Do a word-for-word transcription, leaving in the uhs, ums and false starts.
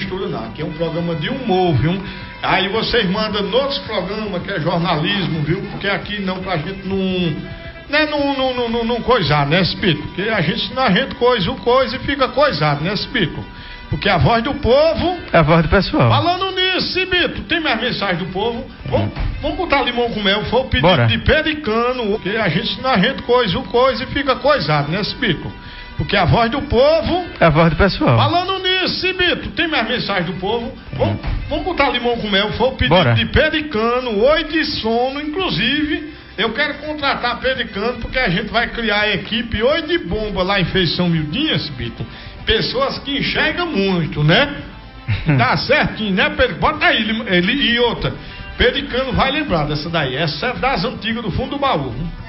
mistura não, aqui é um programa de humor, viu? Aí vocês mandam nos outros programas que é jornalismo, viu? Porque aqui não, pra gente não... Né, não, não, não, não, não coisar, né, Spito? Porque a gente, senão a gente coisa o coisa e fica coisado, né, Spito? Porque a voz do povo... É a voz do pessoal. Falando nisso, Cibito, tem mais mensagem do povo? Vamos, vamos botar limão com mel, foi o pedido Bora. de Pericano, porque a gente, senão a gente coisa o coisa e fica coisado, né, Cibito? Porque a voz do povo... É a voz do pessoal. Falando nisso, Cibito, tem mais mensagem do povo? Vamos, vamos botar limão com mel, foi o pedido Bora. de Pericano, oi de sono, inclusive... Eu quero contratar Pericano porque a gente vai criar a equipe oi de bomba lá em Feição Mildinha, Cibito. Pessoas que enxergam muito, né? Tá certinho, né, Pericano? Bota aí, ele, ele, e outra. Pericano vai lembrar dessa daí. Essa é das antigas do fundo do baú.